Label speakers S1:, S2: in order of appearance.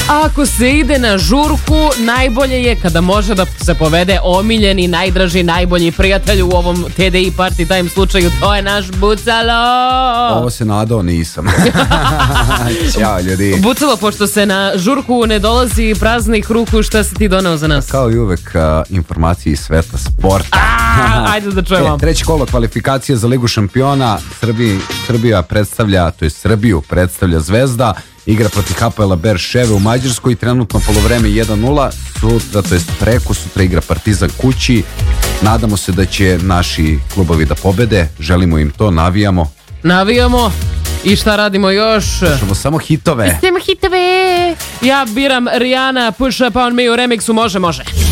S1: Ako se ide na žurku, najbolje je kada može da se povede omiljeni, najdraži, najbolji prijatelj u ovom TDI Party Time slučaju. To je naš Bucalo.
S2: Ovo se nadao nisam. Ćao ljudi.
S1: Bucalo, pošto se na žurku ne dolazi praznih ruku, šta si ti doneo za nas?
S2: Kao i uvek, informacije iz sveta sporta.
S1: Ajde da čujemo.
S2: Treće kolo kvalifikacije za Ligu šampiona. Srbiju predstavlja Zvezda. Igra protiv Hapoela Berševe u Mađarskoj i trenutno polovreme 1-0. Sutra, to jest preko sutra igra Partizan kući. Nadamo se da će naši klubovi da pobede. Želimo im to, navijamo.
S1: I šta radimo još?
S2: Slušamo samo hitove.
S1: Ja biram Rihanna, Push Up On Me u remiksu Može.